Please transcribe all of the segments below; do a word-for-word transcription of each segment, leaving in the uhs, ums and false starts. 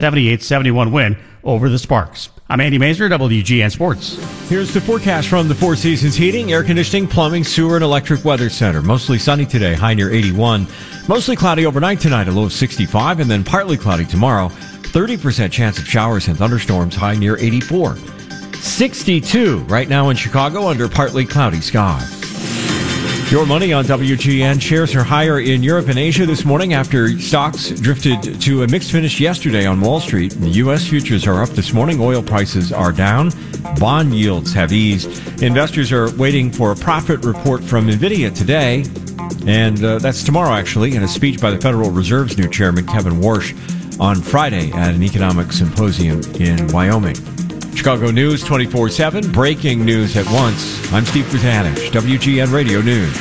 seventy-eight seventy-one win over the Sparks. I'm Andy Mazer, W G N Sports. Here's the forecast from the Four Seasons Heating, Air Conditioning, Plumbing, Sewer, and Electric Weather Center. Mostly sunny today, high near eighty-one. Mostly cloudy overnight tonight, a low of sixty-five, and then partly cloudy tomorrow. thirty percent chance of showers and thunderstorms, high near eighty-four. sixty-two right now in Chicago under partly cloudy skies. Your money on W G N. Shares are higher in Europe and Asia this morning after stocks drifted to a mixed finish yesterday on Wall Street. The U S futures are up this morning. Oil prices are down. Bond yields have eased. Investors are waiting for a profit report from NVIDIA today. And uh, that's tomorrow, actually, in a speech by the Federal Reserve's new chairman, Kevin Warsh, on Friday at an economic symposium in Wyoming. Chicago News twenty-four seven, breaking news at once. I'm Steve Kuzanich, W G N Radio News.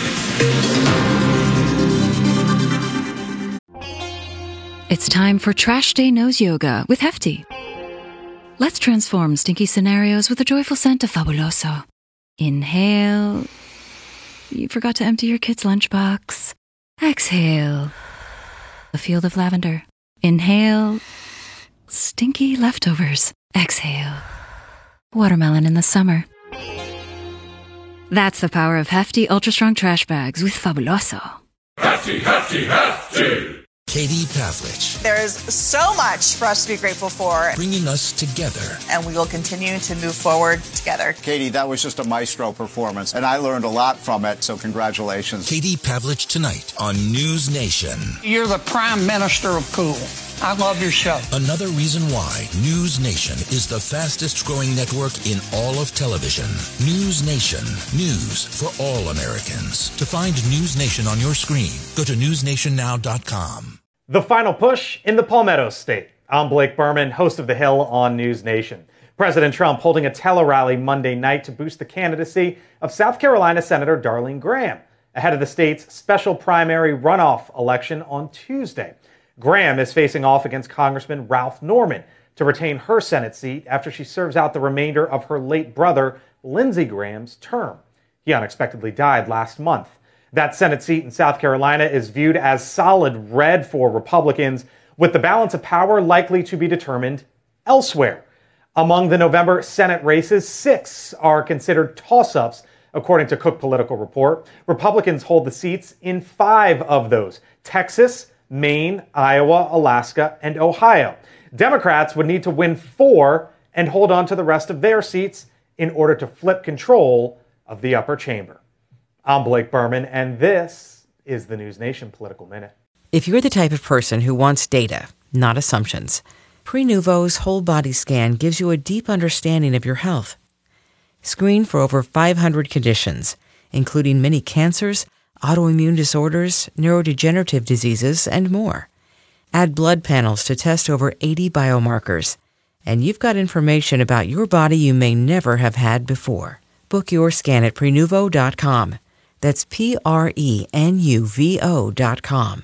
It's time for Trash Day Nose Yoga with Hefty. Let's transform stinky scenarios with the joyful scent of Fabuloso. Inhale. You forgot to empty your kid's lunchbox. Exhale. A field of lavender. Inhale. Stinky leftovers. Exhale. Watermelon in the summer. That's the power of Hefty Ultra Strong Trash Bags with Fabuloso. Hefty, Hefty, Hefty! Katie Pavlich. There is so much for us to be grateful for. Bringing us together. And we will continue to move forward together. Katie, that was just a maestro performance, and I learned a lot from it, so congratulations. Katie Pavlich tonight on News Nation. You're the prime minister of cool. I love your show. Another reason why News Nation is the fastest growing network in all of television. News Nation. News for all Americans. To find News Nation on your screen, go to news nation now dot com. The final push in the Palmetto State. I'm Blake Berman, host of The Hill on News Nation. President Trump holding a tele-rally Monday night to boost the candidacy of South Carolina Senator Darlene Graham ahead of the state's special primary runoff election on Tuesday. Graham is facing off against Congressman Ralph Norman to retain her Senate seat after she serves out the remainder of her late brother, Lindsey Graham's term. He unexpectedly died last month. That Senate seat in South Carolina is viewed as solid red for Republicans, with the balance of power likely to be determined elsewhere. Among the November Senate races, six are considered toss-ups, according to Cook Political Report. Republicans hold the seats in five of those: Texas, Maine, Iowa, Alaska, and Ohio. Democrats would need to win four and hold on to the rest of their seats in order to flip control of the upper chamber. I'm Blake Berman, and this is the News Nation Political Minute. If you're the type of person who wants data, not assumptions, Prenuvo's whole body scan gives you a deep understanding of your health. Screen for over five hundred conditions, including many cancers, autoimmune disorders, neurodegenerative diseases, and more. Add blood panels to test over eighty biomarkers, and you've got information about your body you may never have had before. Book your scan at prenuvo dot com. That's P R E N U V O dot com.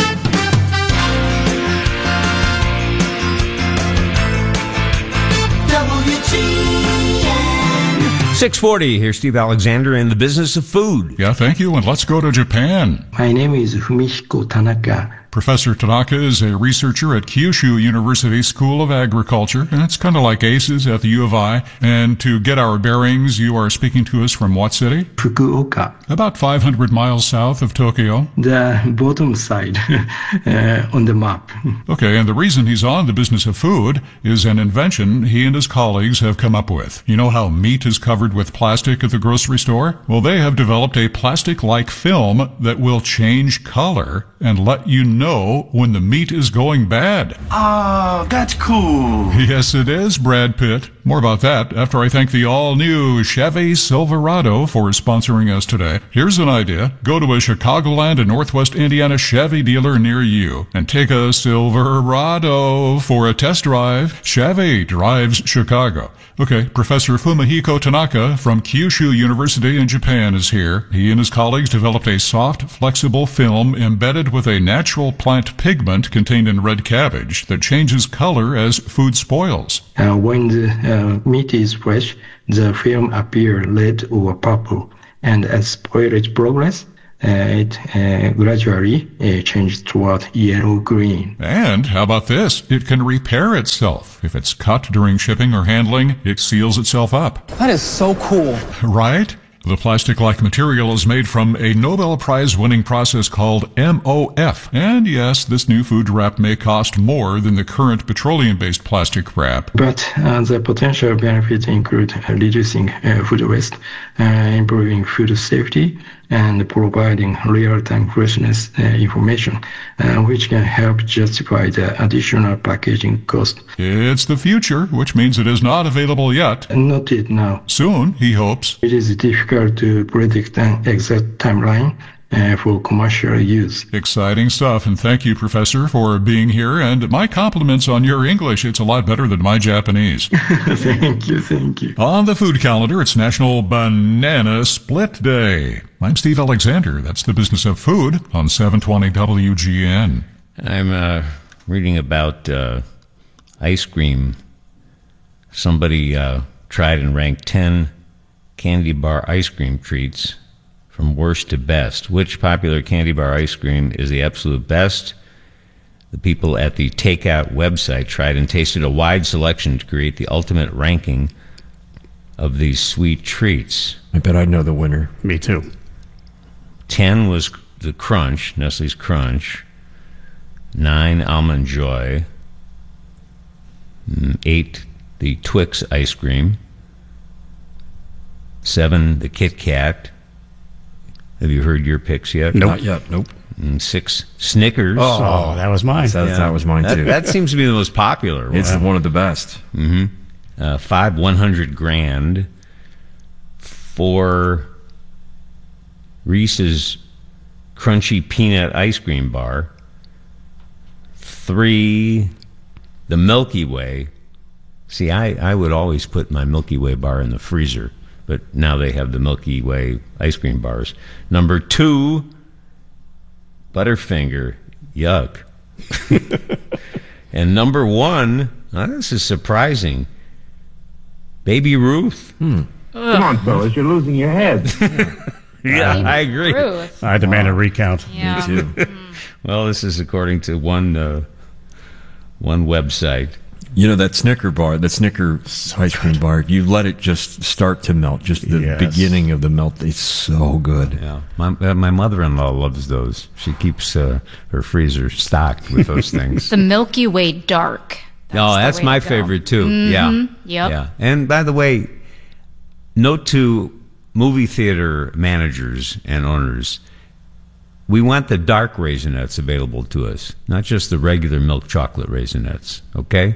W G N. six forty, here's Steve Alexander in the business of food. Yeah, thank you, and let's go to Japan. My name is Fumihiko Tanaka. Professor Tanaka is a researcher at Kyushu University School of Agriculture, and it's kind of like ACES at the U of I. And to get our bearings, you are speaking to us from what city? Fukuoka. About five hundred miles south of Tokyo. The bottom side uh, on the map. Okay, and the reason he's on the business of food is an invention he and his colleagues have come up with. You know how meat is covered with plastic at the grocery store? Well, they have developed a plastic-like film that will change color and let you know know when the meat is going bad. Oh, that's cool. Yes, it is, Brad Pitt. More about that after I thank the all-new Chevy Silverado for sponsoring us today. Here's an idea. Go to a Chicagoland and Northwest Indiana Chevy dealer near you and take a Silverado for a test drive. Chevy drives Chicago. Okay, Professor Fumihiko Tanaka from Kyushu University in Japan is here. He and his colleagues developed a soft, flexible film embedded with a natural plant pigment contained in red cabbage that changes color as food spoils. Uh, when the uh, meat is fresh, the film appears red or purple, and as spoilage progresses, uh, it uh, gradually uh, changes toward yellow-green. And how about this? It can repair itself. If it's cut during shipping or handling, it seals itself up. That is so cool. Right? The plastic-like material is made from a Nobel Prize-winning process called M O F. And yes, this new food wrap may cost more than the current petroleum-based plastic wrap. But uh, the potential benefits include uh, reducing uh, food waste, uh, improving food safety, and providing real-time freshness uh, information, uh, which can help justify the additional packaging cost. It's the future, which means it is not available yet. Not yet now. Soon, he hopes. It is difficult to predict an exact timeline uh, for commercial use. Exciting stuff, and thank you, Professor, for being here, and my compliments on your English. It's a lot better than my Japanese. Thank you, thank you. On the food calendar, it's National Banana Split Day. I'm Steve Alexander. That's the business of food on seven twenty W G N. I'm uh, reading about uh, ice cream. Somebody uh, tried and ranked ten candy bar ice cream treats from worst to best. Which popular candy bar ice cream is the absolute best? The people at the Takeout website tried and tasted a wide selection to create the ultimate ranking of these sweet treats. I bet I'd know the winner. Me too. Ten was the Crunch, Nestle's Crunch. Nine, Almond Joy. Eight, the Twix ice cream. Seven, the Kit Kat. Have you heard your picks yet? Nope. Not yet, nope. And six, Snickers. Oh, oh that was mine. That, yeah. that was mine, that, too. That seems to be the most popular one. It's one of the best. Mm-hmm. Uh, five, one hundred grand. Four, Reese's Crunchy Peanut Ice Cream Bar. Three, the Milky Way. See, I, I would always put my Milky Way bar in the freezer, but now they have the Milky Way ice cream bars. Number two, Butterfinger. Yuck. And number one, oh, this is surprising, Baby Ruth. Hmm. Come on, fellas, you're losing your heads. Yeah, I agree. Ruth. I demand a recount. Yeah. Me too. Well, this is according to one uh, one website. You know, that Snicker bar, that Snicker so ice cream bar, you let it just start to melt, just the yes. beginning of the melt. It's so good. Yeah, my, uh, my mother-in-law loves those. She keeps uh, her freezer stocked with those things. The Milky Way Dark. That's oh, that's my to favorite, too. Mm-hmm. Yeah. Yep. Yeah. And by the way, note to movie theater managers and owners, we want the dark Raisinets available to us, not just the regular milk chocolate Raisinets, okay?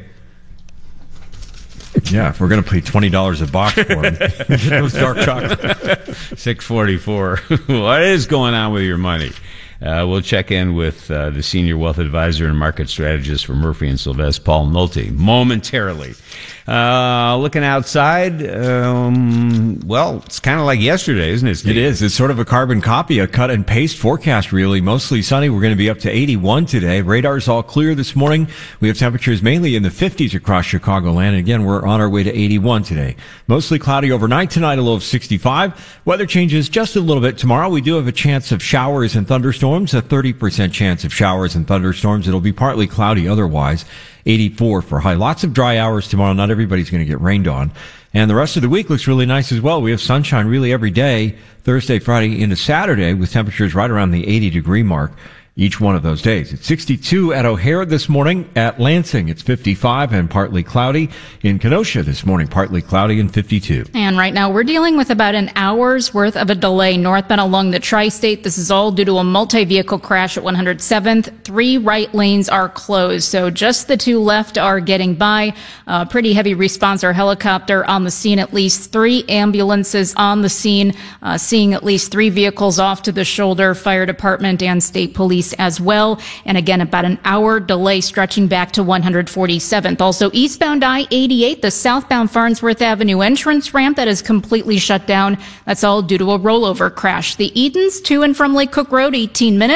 Yeah, if we're going to pay twenty dollars a box for them, get those dark chocolate. six forty-four. What is going on with your money? Uh, we'll check in with uh, the Senior Wealth Advisor and Market Strategist for Murphy and Sylvester, Paul Nolte, momentarily. Uh, looking outside, um, well, it's kind of like yesterday, isn't it, Steve? It is. It's sort of a carbon copy, a cut and paste forecast, really. Mostly sunny. We're going to be up to eighty-one today. Radar's all clear this morning. We have temperatures mainly in the fifties across Chicagoland. And again, we're on our way to eighty-one today. Mostly cloudy overnight tonight, a low of sixty-five. Weather changes just a little bit tomorrow. We do have a chance of showers and thunderstorms, a thirty percent chance of showers and thunderstorms. It'll be partly cloudy otherwise. eighty-four for high. Lots of dry hours tomorrow. Not everybody's going to get rained on. And the rest of the week looks really nice as well. We have sunshine really every day, Thursday, Friday into Saturday, with temperatures right around the eighty degree mark each one of those days. It's sixty-two at O'Hare this morning. At Lansing, it's fifty-five and partly cloudy. In Kenosha this morning, partly cloudy and fifty-two. And right now we're dealing with about an hour's worth of a delay northbound along the tri-state. This is all due to a multi-vehicle crash at one hundred seventh. Three right lanes are closed, so just the two left are getting by. Uh, pretty heavy response. Our helicopter on the scene, at least three ambulances on the scene, uh, seeing at least three vehicles off to the shoulder, fire department and state police as well. And again, about an hour delay stretching back to one hundred forty-seventh. Also eastbound I eighty-eight, the southbound Farnsworth Avenue entrance ramp that is completely shut down. That's all due to a rollover crash. The Edens to and from Lake Cook Road, eighteen minutes.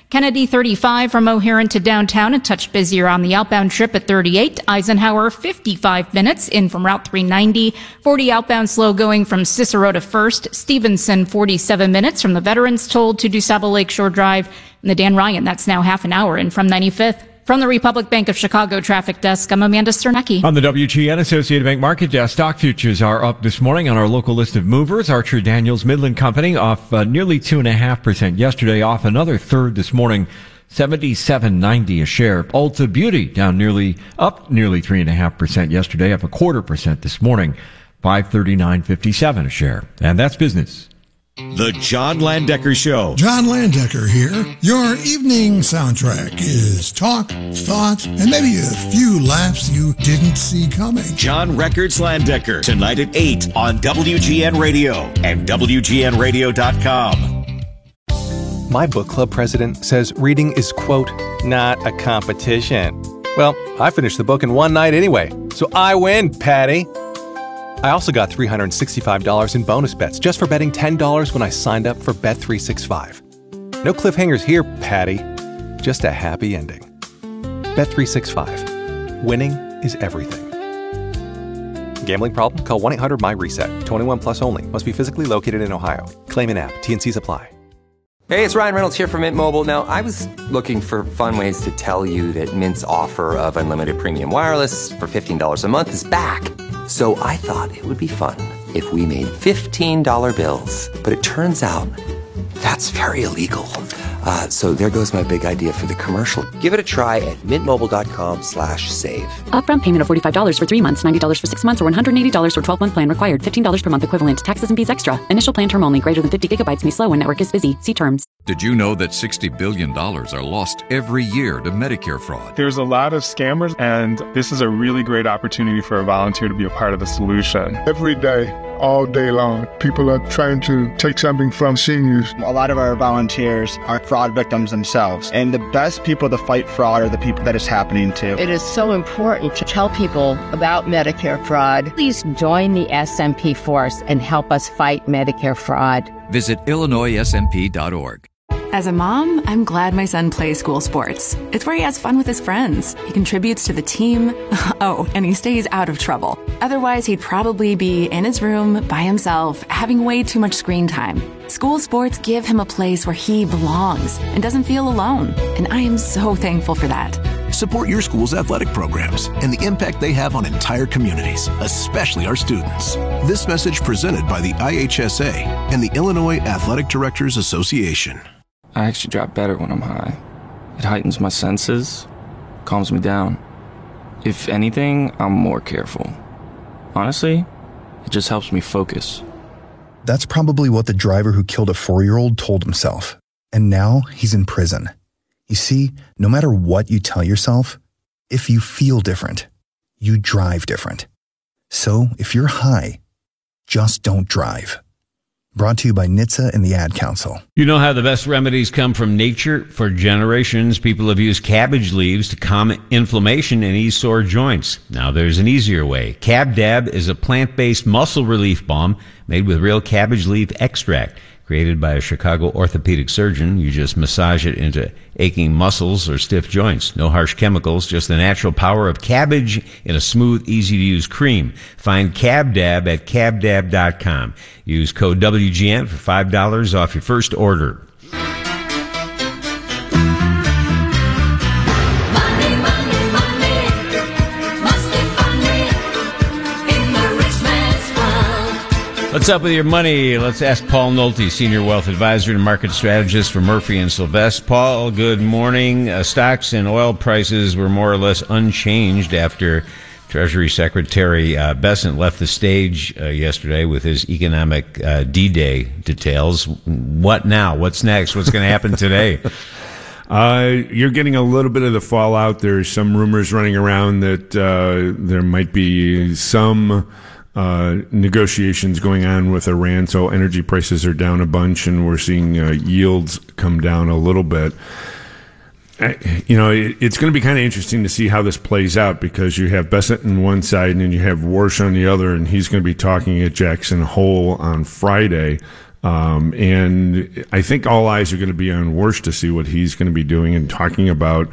Kennedy thirty-five from O'Hare to downtown, a touch busier on the outbound trip at thirty-eight. Eisenhower fifty-five minutes in from Route three ninety. forty outbound slow going from Cicero to First. Stevenson forty-seven minutes from the Veterans Toll to DuSable Lakeshore Drive. And the Dan Ryan, that's now half an hour in from ninety-fifth. From the Republic Bank of Chicago Traffic Desk, I'm Amanda Sternecki. On the W G N Associated Bank Market Desk, stock futures are up this morning on our local list of movers. Archer Daniels Midland Company off uh, nearly two point five percent yesterday, off another third this morning, seventy-seven ninety a share. Ulta Beauty down nearly, up nearly three point five percent yesterday, up a quarter percent this morning, five thirty-nine fifty-seven a share. And that's business. The John Landecker Show. John Landecker here. Your evening soundtrack is talk, thought, and maybe a few laughs you didn't see coming. John Records Landecker, tonight at eight on W G N Radio and W G N radio dot com. My book club president says reading is, quote, not a competition. Well, I finished the book in one night anyway, so I win, Patty. I also got three hundred sixty-five dollars in bonus bets just for betting ten dollars when I signed up for Bet three sixty-five. No cliffhangers here, Patty. Just a happy ending. Bet three sixty-five. Winning is everything. Gambling problem? Call one eight hundred M Y RESET. twenty-one plus only. Must be physically located in Ohio. Claim in app. T N Cs apply. Hey, it's Ryan Reynolds here from Mint Mobile. Now, I was looking for fun ways to tell you that Mint's offer of unlimited premium wireless for fifteen dollars a month is back. So I thought it would be fun if we made fifteen dollar bills. But it turns out that's very illegal. Uh, so there goes my big idea for the commercial. Give it a try at mintmobile.com slash save. Upfront payment of forty-five dollars for three months, ninety dollars for six months, or one hundred eighty dollars for twelve-month plan required. fifteen dollars per month equivalent. Taxes and fees extra. Initial plan term only. Greater than fifty gigabytes may slow when network is busy. See terms. Did you know that sixty billion dollars are lost every year to Medicare fraud? There's a lot of scammers, and this is a really great opportunity for a volunteer to be a part of the solution. Every day, all day long, people are trying to take something from seniors. A lot of our volunteers are fraud victims themselves, and the best people to fight fraud are the people that it's happening to. It is so important to tell people about Medicare fraud. Please join the S M P force and help us fight Medicare fraud. Visit Illinois S M P dot org. As a mom, I'm glad my son plays school sports. It's where he has fun with his friends. He contributes to the team. Oh, and he stays out of trouble. Otherwise, he'd probably be in his room by himself, having way too much screen time. School sports give him a place where he belongs and doesn't feel alone. And I am so thankful for that. Support your school's athletic programs and the impact they have on entire communities, especially our students. This message presented by the I H S A and the Illinois Athletic Directors Association. I actually drop better when I'm high. It heightens my senses, calms me down. If anything, I'm more careful. Honestly, it just helps me focus. That's probably what the driver who killed a four-year-old told himself. And now he's in prison. You see, no matter what you tell yourself, if you feel different, you drive different. So if you're high, just don't drive. Brought to you by N H T S A and the Ad Council. You know how the best remedies come from nature? For generations, people have used cabbage leaves to calm inflammation and ease sore joints. Now there's an easier way. Cab Dab is a plant-based muscle relief balm made with real cabbage leaf extract. Created by a Chicago orthopedic surgeon, you just massage it into aching muscles or stiff joints. No harsh chemicals, just the natural power of cabbage in a smooth, easy-to-use cream. Find Cab Dab at cab dab dot com. Use code W G N for five dollars off your first order. What's up with your money? Let's ask Paul Nolte, Senior Wealth Advisor and Market Strategist for Murphy and Sylvester. Paul, good morning. Uh, stocks and oil prices were more or less unchanged after Treasury Secretary uh, Bessent left the stage uh, yesterday with his economic uh, D-Day details. What now? What's next? What's going to happen today? Uh, you're getting a little bit of the fallout. There's some rumors running around that uh, there might be some Uh, negotiations going on with Iran, so energy prices are down a bunch, and we're seeing uh, yields come down a little bit. I, you know, it, it's going to be kind of interesting to see how this plays out, because you have Bessent on one side and you have Warsh on the other, and he's going to be talking at Jackson Hole on Friday. Um, and I think all eyes are going to be on Warsh to see what he's going to be doing and talking about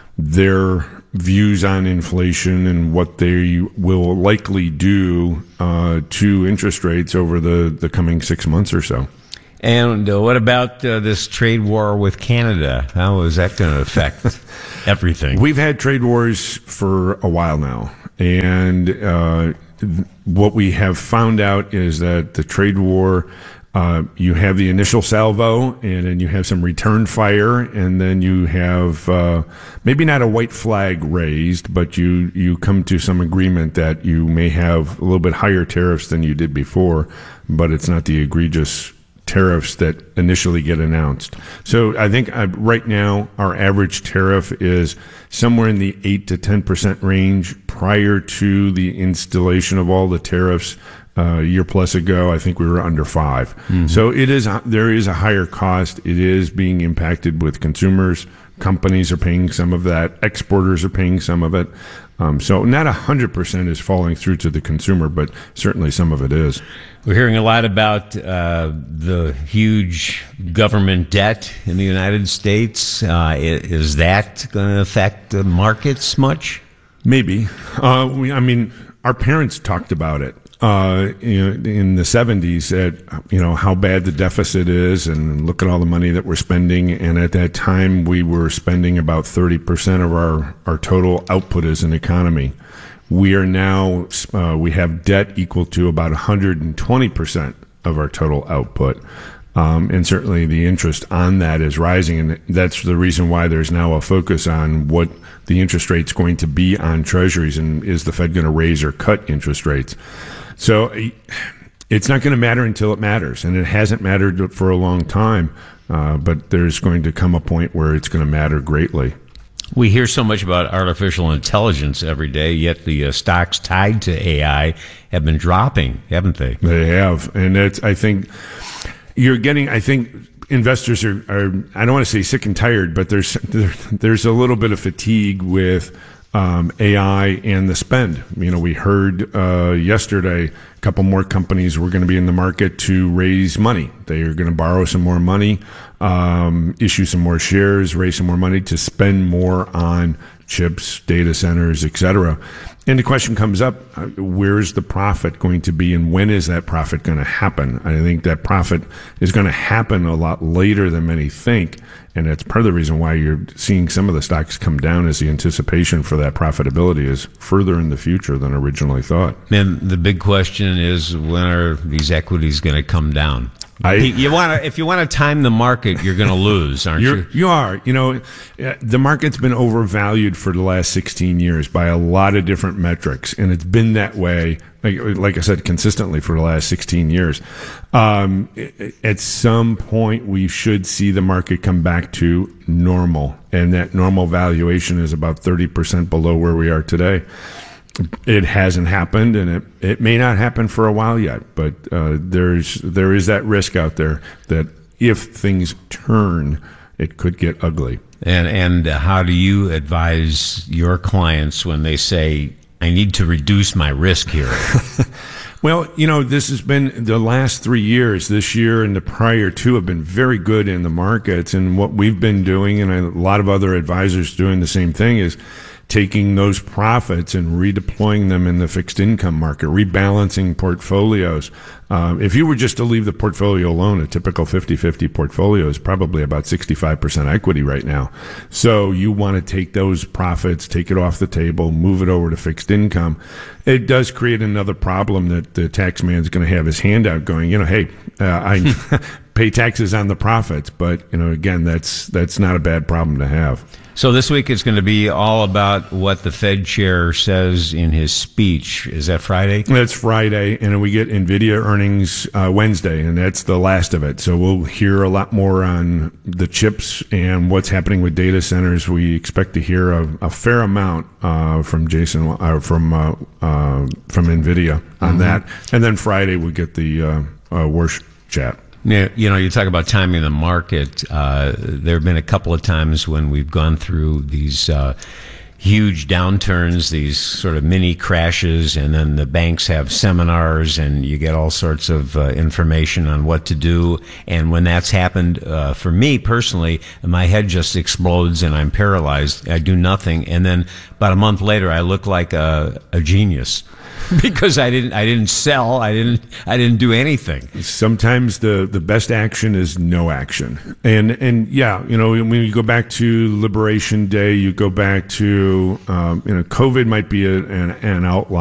their views on inflation and what they will likely do uh, to interest rates over the, the coming six months or so. And uh, what about uh, this trade war with Canada? How is that going to affect everything? We've had trade wars for a while now. And uh, th- what we have found out is that the trade war, uh, you have the initial salvo, and then you have some return fire, and then you have uh, maybe not a white flag raised, but you, you come to some agreement that you may have a little bit higher tariffs than you did before, but it's not the egregious tariffs that initially get announced. So I think uh, right now our average tariff is somewhere in the eight to ten percent range. Prior to the installation of all the tariffs uh, a year plus ago, I think we were under five. Mm-hmm. So it is there is a higher cost. It is being impacted with consumers. Companies are paying some of that. Exporters are paying some of it. Um, so not one hundred percent is falling through to the consumer, but certainly some of it is. We're hearing a lot about uh, the huge government debt in the United States. Uh, is that going to affect the markets much? Maybe. Uh, we, I mean, our parents talked about it uh, in, in the seventies at, you know, how bad the deficit is and look at all the money that we're spending. And at that time, we were spending about thirty percent of our, our total output as an economy. We are now, uh, we have debt equal to about one hundred twenty percent of our total output. Um, and certainly the interest on that is rising. And that's the reason why there's now a focus on what the interest rate's going to be on treasuries, and is the Fed going to raise or cut interest rates? So it's not going to matter until it matters. And it hasn't mattered for a long time. Uh, but there's going to come a point where it's going to matter greatly. We hear so much about artificial intelligence every day, yet the uh, stocks tied to A I have been dropping, haven't they? They have. And it's, I think you're getting, I think investors are, are, I don't want to say sick and tired, but there's, there, there's a little bit of fatigue with um, A I and the spend. You know, we heard uh, yesterday a couple more companies were going to be in the market to raise money. They are going to borrow some more money, um, issue some more shares, raise some more money to spend more on chips, data centers, et cetera. And the question comes up, uh, where's the profit going to be, and when is that profit going to happen? I think that profit is going to happen a lot later than many think, and that's part of the reason why you're seeing some of the stocks come down, as the anticipation for that profitability is further in the future than originally thought. And the big question is, when are these equities going to come down? I, you want to, if you want to time the market, you're going to lose, aren't you're, you? You are. You know, the market's been overvalued for the last sixteen years by a lot of different metrics, and it's been that way, like, like I said, consistently for the last sixteen years. Um, at some point, we should see the market come back to normal, and that normal valuation is about thirty percent below where we are today. It hasn't happened, and it, it may not happen for a while yet, but uh, there's there is that risk out there that if things turn, it could get ugly. And and how do you advise your clients when they say, I need to reduce my risk here? Well, you know, this has been the last three years, this year and the prior two have been very good in the markets. And what we've been doing, and a lot of other advisors doing the same thing, is taking those profits and redeploying them in the fixed income market, rebalancing portfolios. Um, if you were just to leave the portfolio alone, a typical fifty-fifty portfolio is probably about sixty-five percent equity right now. So you want to take those profits, take it off the table, move it over to fixed income. It does create another problem that the tax man's going to have his hand out going, you know, hey, uh, I pay taxes on the profits. But, you know, again, that's that's not a bad problem to have. So this week it's going to be all about what the Fed chair says in his speech. Is that Friday? That's Friday, and we get NVIDIA earnings uh, Wednesday, and that's the last of it. So we'll hear a lot more on the chips and what's happening with data centers. We expect to hear a, a fair amount uh, from Jason, uh, from uh, uh, from NVIDIA on mm-hmm. that. And then Friday we get the uh, uh, Warsh chat. Yeah, you know, you talk about timing the market. Uh, there have been a couple of times when we've gone through these uh, huge downturns, these sort of mini crashes, and then the banks have seminars and you get all sorts of uh, information on what to do. And when that's happened, uh, for me personally, my head just explodes and I'm paralyzed. I do nothing. And then about a month later, I look like a, a genius. Because I didn't, I didn't sell, I didn't, I didn't do anything. Sometimes the, the best action is no action, and and yeah, you know, when you go back to Liberation Day, you go back to, um, you know, COVID might be a, an, an outlier.